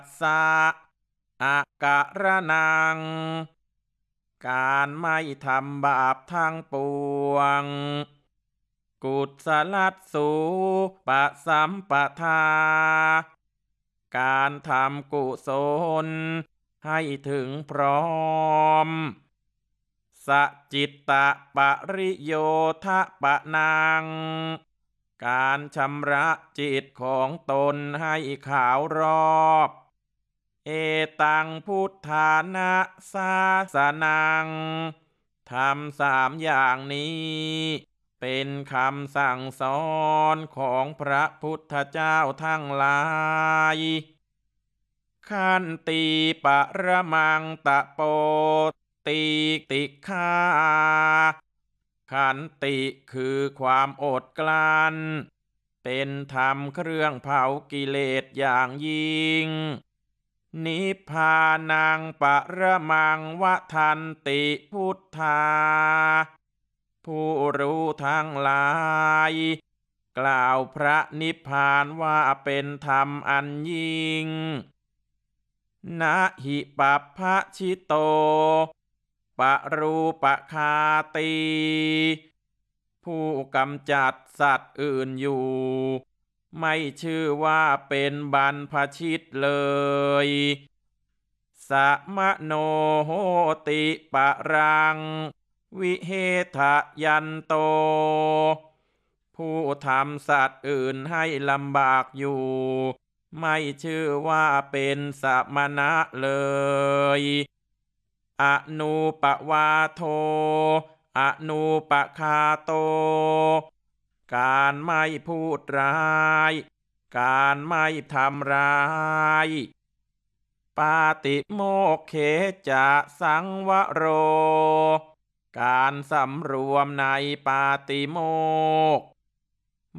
สะอาการนังการไม่ทำบาปทั้งปวงกุศลัสสูปะสัมปทาการทำกุศลให้ถึงพร้อมสจิตตะปริโยทะปะนังการชำระจิตของตนให้ขาวรอบเอตังพุทธานะสาสนังทำสามอย่างนี้เป็นคำสั่งสอนของพระพุทธเจ้าทั้งหลายขันติปะระมังตะโปติติฆาขันติคือความอดกลั้นเป็นธรรมเครื่องเผากิเลสอย่างยิ่งนิพพานังปะระมังวะทันติพุทธาผู้รู้ทั้งหลายกล่าวพระนิพพานว่าเป็นธรรมอันยิ่งนะหิปัปพะชิโตปะรูปคาตีผู้กำจัดสัตว์อื่นอยู่ไม่ชื่อว่าเป็นบรรพชิตเลยสะมะโนโหติปะรังวิเหทะยันโตผู้ทำสัตว์อื่นให้ลำบากอยู่ไม่ชื่อว่าเป็นสมณะเลยอนูปวาโทอนูปคาโตการไม่พูดร้ายการไม่ทำร้ายปาติโมกเขจะสังวโรการสำรวมในปาติโมกข์